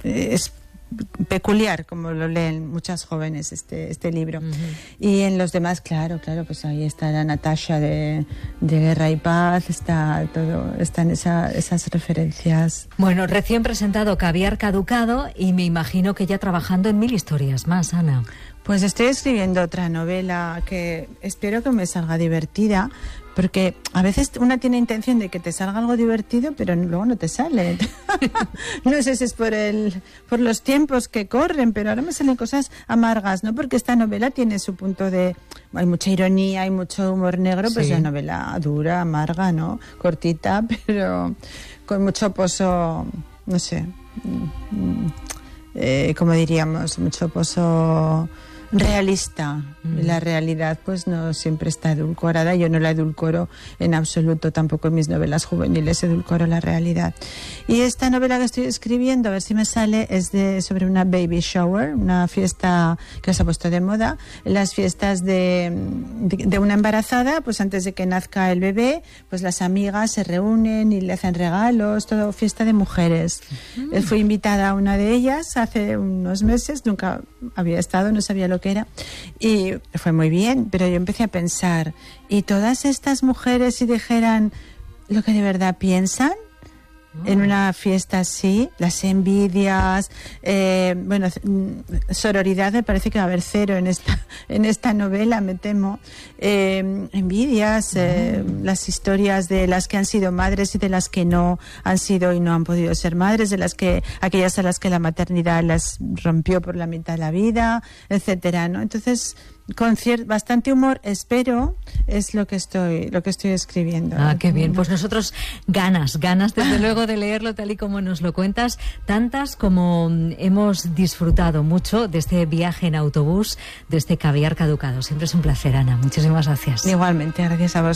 es peculiar, como lo leen muchas jóvenes este libro. Y en los demás, claro, pues ahí está la Natasha de Guerra y Paz, están esas referencias. Bueno, recién presentado Caviar Caducado, y me imagino que ya trabajando en 1000 historias más, Ana. Pues estoy escribiendo otra novela que espero que me salga divertida, porque a veces una tiene intención de que te salga algo divertido, pero luego no te sale. No sé si es por los tiempos que corren, pero ahora me salen cosas amargas, ¿no? Porque esta novela tiene su punto de... Hay mucha ironía, hay mucho humor negro, pues es una novela dura, amarga, ¿no? Cortita, pero con mucho pozo, no sé, como diríamos, mucho pozo... realista. La realidad pues no siempre está edulcorada. Yo no la edulcoro en absoluto, tampoco en mis novelas juveniles edulcoro la realidad. Y esta novela que estoy escribiendo, a ver si me sale, es sobre una baby shower, una fiesta que se ha puesto de moda, las fiestas de una embarazada. Pues antes de que nazca el bebé, pues las amigas se reúnen y le hacen regalos, todo fiesta de mujeres. Fui invitada a una de ellas hace unos meses, nunca había estado, no sabía lo que era, y fue muy bien, pero yo empecé a pensar, ¿y todas estas mujeres si dijeran lo que de verdad piensan en una fiesta así? Las envidias, sororidad me parece que va a haber cero en esta novela, me temo. Envidias, las historias de las que han sido madres y de las que no han sido y no han podido ser madres, de aquellas a las que la maternidad las rompió por la mitad de la vida, etcétera, ¿no? Entonces, con bastante humor, espero, es lo que estoy escribiendo. Qué bien. Pues nosotros ganas desde luego de leerlo tal y como nos lo cuentas, tantas como hemos disfrutado mucho de este viaje en autobús, de este Caviar Caducado. Siempre es un placer, Ana. Muchísimas gracias. Igualmente, gracias a vosotros.